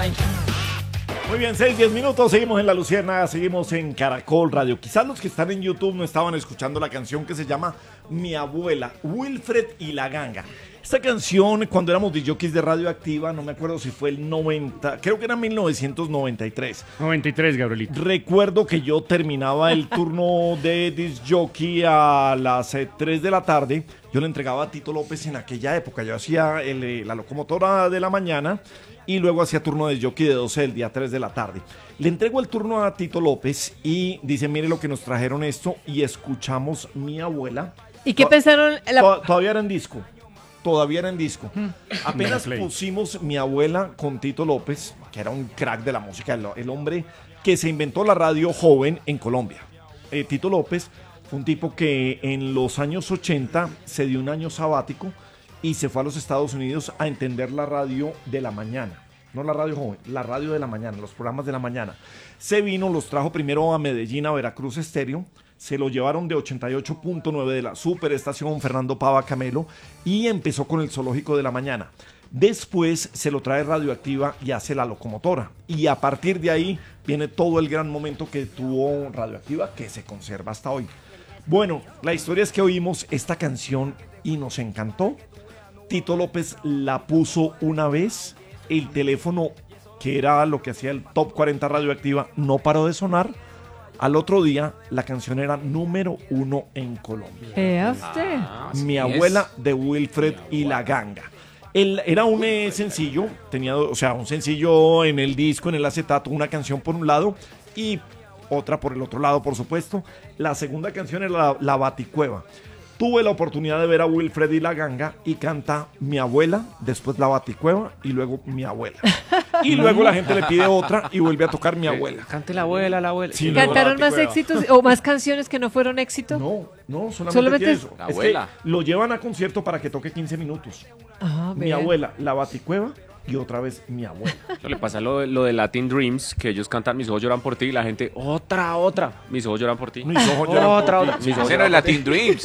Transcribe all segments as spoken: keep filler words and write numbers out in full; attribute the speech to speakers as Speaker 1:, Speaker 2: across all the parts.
Speaker 1: Muy bien, seis, diez minutos, seguimos en La Luciérnaga, seguimos en Caracol Radio. Quizás los que están en YouTube no estaban escuchando la canción que se llama Mi Abuela, Wilfred y la Ganga. Esta canción, cuando éramos disjockeys de Radioactiva, no me acuerdo si fue el noventa, creo que era mil novecientos noventa y tres.
Speaker 2: noventa y tres, Gabrielito.
Speaker 1: Recuerdo que yo terminaba el turno de disjockey a las eh, tres de la tarde. Yo le entregaba a Tito López en aquella época. Yo hacía el, eh, la locomotora de la mañana y luego hacía turno de disjockey de doce del día a tres de la tarde. Le entrego el turno a Tito López y dice, mire lo que nos trajeron esto, y escuchamos Mi Abuela.
Speaker 3: ¿Y qué
Speaker 1: To-
Speaker 3: pensaron? La...
Speaker 1: to- Todavía era en disco. Todavía era en disco. Apenas pusimos Mi Abuela con Tito López, que era un crack de la música, el, el hombre que se inventó la radio joven en Colombia. Eh, Tito López fue un tipo que en los años ochenta se dio un año sabático y se fue a los Estados Unidos a entender la radio de la mañana. No la radio joven, la radio de la mañana, los programas de la mañana. Se vino, los trajo primero a Medellín, a Veracruz Estéreo. Se lo llevaron de ochenta y ocho punto nueve de la superestación Fernando Pava Camelo y empezó con el Zoológico de la Mañana. Después se lo trae Radioactiva y hace La Locomotora. Y a partir de ahí viene todo el gran momento que tuvo Radioactiva, que se conserva hasta hoy. Bueno, la historia es que oímos esta canción y nos encantó. Tito López la puso una vez, el teléfono, que era lo que hacía el Top cuarenta Radioactiva, no paró de sonar. Al otro día, la canción era número uno en Colombia.
Speaker 3: ¿Vea usted?
Speaker 4: Ah,
Speaker 1: Mi
Speaker 4: así
Speaker 1: Abuela
Speaker 4: es.
Speaker 1: de Wilfred y la Ganga. Él, era un eh, sencillo, tenía, o sea, un sencillo en el disco, en el acetato, una canción por un lado y otra por el otro lado, por supuesto. La segunda canción era La, la Baticueva. Tuve la oportunidad de ver a Wilfred y la Ganga y canta Mi Abuela, después La Baticueva y luego Mi Abuela. Y luego la gente le pide otra y vuelve a tocar Mi Abuela.
Speaker 4: Cante la abuela, la abuela.
Speaker 1: Sí,
Speaker 3: ¿Cantaron
Speaker 1: no,
Speaker 3: más éxitos o más canciones que no fueron éxito?
Speaker 1: No, no, solamente,
Speaker 3: Solamente
Speaker 1: tiene
Speaker 3: es-
Speaker 1: eso.
Speaker 4: La
Speaker 1: Es que
Speaker 4: abuela.
Speaker 1: lo llevan a concierto para que toque quince minutos.
Speaker 3: Ah,
Speaker 1: Mi
Speaker 3: vea.
Speaker 1: Abuela, La Baticueva y otra vez Mi Abuela.
Speaker 4: Eso le pasa lo, lo de Latin Dreams, que ellos cantan Mis ojos lloran por ti y la gente, otra, otra. Mis ojos lloran por ti.
Speaker 1: Mis ojos lloran por
Speaker 4: Otra,
Speaker 1: ti.
Speaker 4: otra. Mis ojos
Speaker 5: Ese no es
Speaker 4: lloran por ti.
Speaker 5: Latin Dreams.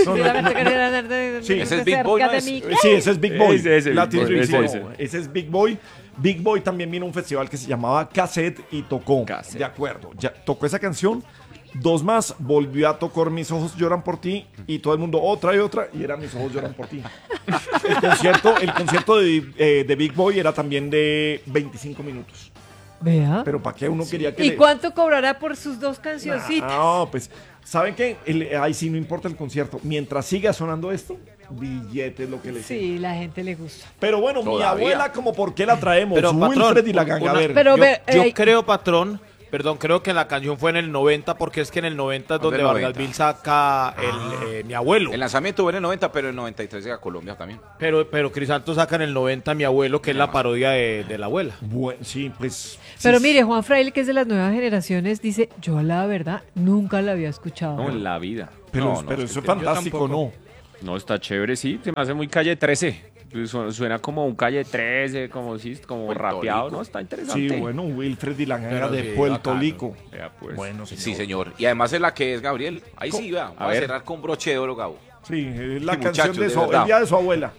Speaker 1: Sí.
Speaker 5: Ese es Big Boy, ¿no es?
Speaker 1: Sí, ese es Big Boy.
Speaker 4: Ese, ese,
Speaker 1: Latin
Speaker 4: Big Boy,
Speaker 1: Dreams,
Speaker 4: ese,
Speaker 1: no,
Speaker 4: ese.
Speaker 1: ese es Big Boy. Big Boy también vino a un festival que se llamaba Cassette y tocó.
Speaker 4: Cassette.
Speaker 1: De acuerdo. Ya tocó esa canción. Dos más, volvió a tocar Mis ojos lloran por ti y todo el mundo otra y otra y era Mis ojos lloran por ti. El concierto, el concierto de, eh, de Big Boy era también de veinticinco minutos.
Speaker 3: Vea.
Speaker 1: Pero ¿para qué uno quería que
Speaker 3: ¿Y
Speaker 1: le-
Speaker 3: cuánto cobrará por sus dos cancioncitas?
Speaker 1: No, pues, ¿saben qué? El- ahí sí no importa el concierto. Mientras siga sonando esto, billete es lo que le sí.
Speaker 3: Sí, la gente le gusta.
Speaker 1: Pero bueno, mi
Speaker 5: Todavía.
Speaker 1: abuela, como por qué la traemos,
Speaker 6: Pero, patrón,
Speaker 1: Wilfred y la Ganga.
Speaker 6: una-
Speaker 1: A ver,
Speaker 3: Pero
Speaker 6: yo,
Speaker 3: ve-
Speaker 6: yo
Speaker 3: eh,
Speaker 6: creo, patrón, perdón, creo que la canción fue en el noventa, porque es que en el noventa es
Speaker 5: ¿Dónde
Speaker 6: donde
Speaker 5: el
Speaker 6: Vargas
Speaker 5: noventa?
Speaker 6: Vil saca el, eh, Mi Abuelo.
Speaker 5: El lanzamiento fue en el noventa, pero en el noventa y tres llega a Colombia también.
Speaker 6: Pero, pero Crisanto saca en el noventa Mi Abuelo, que es la parodia de, de la abuela.
Speaker 1: bueno, sí, pues...
Speaker 3: Pero
Speaker 1: sí,
Speaker 3: mire, Juan Fraile, que es de las nuevas generaciones, dice, yo la verdad nunca la había escuchado.
Speaker 4: No, en la vida.
Speaker 1: Pero,
Speaker 5: No, no,
Speaker 1: pero
Speaker 5: es
Speaker 1: eso es
Speaker 5: que-
Speaker 1: fantástico, ¿no?
Speaker 4: No, está chévere, sí. Se me hace muy calle trece. Su- Suena como un calle trece, como, sí, como
Speaker 5: Puerto
Speaker 4: rapeado,
Speaker 5: Rico.
Speaker 4: ¿no? Está interesante.
Speaker 1: Sí, bueno, Wilfred y la Ganga
Speaker 6: Pero
Speaker 1: de
Speaker 6: sí,
Speaker 1: Puerto
Speaker 6: bacano.
Speaker 1: Rico.
Speaker 4: Vea, pues.
Speaker 1: Bueno, señor.
Speaker 5: Sí, señor. Y además es la que es Gabriel. Ahí sí, va.
Speaker 4: A
Speaker 5: Va a
Speaker 4: ver.
Speaker 5: cerrar con broche de oro, Gabo.
Speaker 1: Sí, es la
Speaker 5: Sí,
Speaker 1: canción
Speaker 5: muchachos,
Speaker 1: de,
Speaker 5: de
Speaker 1: su,
Speaker 5: verdad.
Speaker 1: el día de su abuela.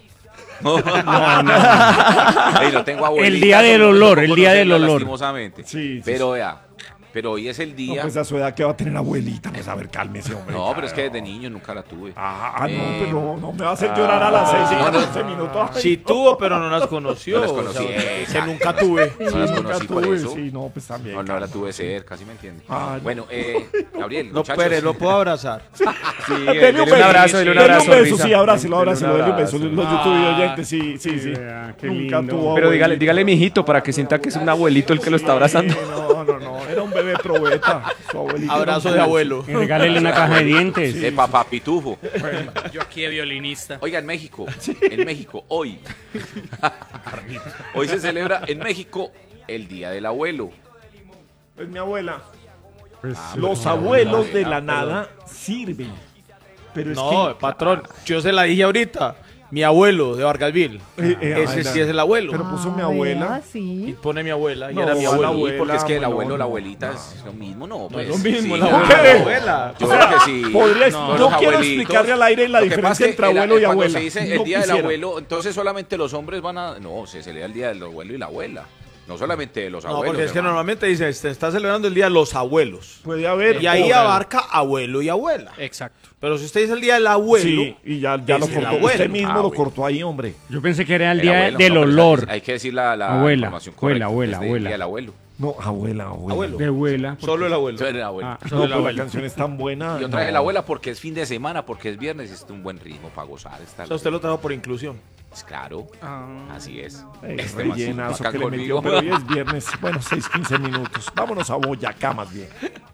Speaker 5: Ey, no tengo abuelita,
Speaker 2: El día del
Speaker 5: no
Speaker 2: olor,
Speaker 5: puedo
Speaker 2: el día del
Speaker 5: conocerla,
Speaker 2: olor.
Speaker 5: Lastimosamente.
Speaker 1: Sí, sí,
Speaker 5: Pero vea, pero hoy es el
Speaker 1: No,
Speaker 5: día.
Speaker 1: pues a su edad que va a tener abuelita, pues a ver, cálmese, hombre.
Speaker 5: No, pero es que desde niño nunca la tuve.
Speaker 1: Ah, ah, no,
Speaker 5: Eh,
Speaker 1: pero no me va a hacer llorar a las seis y
Speaker 5: no, no.
Speaker 1: catorce minutos. Ay,
Speaker 6: Sí tuvo, pero no las conoció.
Speaker 5: No las
Speaker 6: o sea,
Speaker 5: conocí,
Speaker 6: que
Speaker 5: exacto.
Speaker 6: nunca tuve.
Speaker 5: No las
Speaker 1: nunca
Speaker 5: conocí por
Speaker 1: tuve,
Speaker 5: eso.
Speaker 1: Sí, no, pues también.
Speaker 5: No, no la tuve cerca, ¿sí me entiende?
Speaker 1: Ah, no.
Speaker 5: Bueno, eh, Gabriel,
Speaker 6: No,
Speaker 5: muchachos.
Speaker 6: Pérez, lo puedo abrazar.
Speaker 4: Sí,
Speaker 1: Dele
Speaker 4: dele
Speaker 1: un
Speaker 4: un abrazo, dele un
Speaker 1: Dele
Speaker 4: abrazo.
Speaker 1: un beso,
Speaker 4: Risa.
Speaker 1: sí, abrácelo,
Speaker 4: Dele
Speaker 1: abrácelo, dele un beso. Los
Speaker 2: Ah,
Speaker 1: YouTube oyentes, sí, sí, sí.
Speaker 2: vea, qué
Speaker 1: Nunca
Speaker 2: lindo.
Speaker 1: tuvo
Speaker 4: Pero dígale,
Speaker 1: abuelita.
Speaker 4: dígale, mijito, para que sienta que es un abuelito el que lo está abrazando.
Speaker 1: Sí, no, no, no, era un bebé probeta. Su abuelito era
Speaker 6: Abrazo
Speaker 1: un-
Speaker 6: de abuelo.
Speaker 2: Y regálele una caja de dientes.
Speaker 5: De papá pitufo.
Speaker 7: Yo aquí de violinista.
Speaker 5: Oiga, en México, en México, hoy. Hoy se celebra en México el Día del Abuelo.
Speaker 1: Pues mi abuela.
Speaker 2: Pues,
Speaker 1: Los
Speaker 5: mi
Speaker 1: abuelos
Speaker 5: abuela,
Speaker 1: de la
Speaker 5: pero-
Speaker 1: nada sirven. Pero es
Speaker 6: No,
Speaker 1: que...
Speaker 6: patrón, yo se la dije ahorita. Mi abuelo de Vargasville.
Speaker 1: Eh, eh,
Speaker 6: Ese
Speaker 1: ay,
Speaker 6: sí
Speaker 1: la-
Speaker 6: es el abuelo.
Speaker 1: Pero puso mi
Speaker 3: Ah,
Speaker 1: abuela.
Speaker 3: vea,
Speaker 6: Y
Speaker 3: sí.
Speaker 6: pone mi abuela y
Speaker 1: No,
Speaker 6: era mi
Speaker 1: a la
Speaker 6: abuelo.
Speaker 1: abuela.
Speaker 5: Sí, porque es que el
Speaker 1: bueno,
Speaker 5: abuelo o la
Speaker 1: no,
Speaker 5: abuelita
Speaker 1: no.
Speaker 5: es lo mismo, ¿no?
Speaker 6: No
Speaker 5: Pues,
Speaker 6: es lo mismo,
Speaker 5: sí,
Speaker 6: la
Speaker 5: claro.
Speaker 6: abuela. La abuela.
Speaker 5: Yo
Speaker 1: O
Speaker 5: creo
Speaker 1: sea,
Speaker 5: que sí.
Speaker 1: podrías-
Speaker 5: No,
Speaker 1: yo
Speaker 5: los
Speaker 1: quiero
Speaker 5: abuelitos.
Speaker 1: explicarle al aire la
Speaker 5: Lo que pasa
Speaker 1: diferencia
Speaker 5: es que
Speaker 1: entre
Speaker 5: el-
Speaker 1: abuelo y
Speaker 5: cuando
Speaker 1: abuela.
Speaker 5: se dice el
Speaker 1: No
Speaker 5: Día del
Speaker 1: quisiera.
Speaker 5: Abuelo, entonces solamente los hombres van a... No, se celebra el Día del Abuelo y la Abuela. No solamente de los
Speaker 6: No,
Speaker 5: abuelos.
Speaker 6: porque es que
Speaker 5: hermano.
Speaker 6: normalmente dice, se está celebrando el día de los abuelos.
Speaker 1: Puede haber.
Speaker 6: Y ahí
Speaker 1: o-
Speaker 6: abarca abuelo y abuela.
Speaker 7: Exacto.
Speaker 6: Pero si usted dice el día del abuelo,
Speaker 1: Sí, y ya, ya lo
Speaker 6: es el
Speaker 1: cortó.
Speaker 6: abuelo.
Speaker 1: Usted mismo
Speaker 5: Ah,
Speaker 1: lo
Speaker 5: bueno.
Speaker 1: cortó ahí, hombre.
Speaker 2: Yo pensé que era el
Speaker 5: El
Speaker 2: día
Speaker 5: abuelo,
Speaker 2: del
Speaker 5: no, pero
Speaker 2: olor.
Speaker 5: Hay que decir la, la
Speaker 2: Abuela,
Speaker 5: información
Speaker 2: abuela,
Speaker 5: correcta.
Speaker 2: abuela,
Speaker 5: es del
Speaker 2: abuela.
Speaker 5: Día del abuelo.
Speaker 1: No, abuela, abuela.
Speaker 6: Abuelo.
Speaker 2: De abuela.
Speaker 6: solo el abuelo.
Speaker 5: Entonces, el abuelo.
Speaker 2: Ah,
Speaker 1: No,
Speaker 7: Solo la
Speaker 1: pero la
Speaker 7: abuela.
Speaker 1: canción es tan buena.
Speaker 5: Y otra vez
Speaker 1: no.
Speaker 5: la abuela porque es fin de semana, porque es viernes y es un buen ritmo para gozar. Está
Speaker 6: O sea, usted lo trajo por inclusión.
Speaker 5: Pues claro, así es.
Speaker 1: Eh,
Speaker 5: Este
Speaker 1: rellenazo
Speaker 5: acá
Speaker 1: que le metió,
Speaker 5: conmigo.
Speaker 1: pero hoy es viernes. Bueno, seis, quince minutos. Vámonos a Boyacá más bien.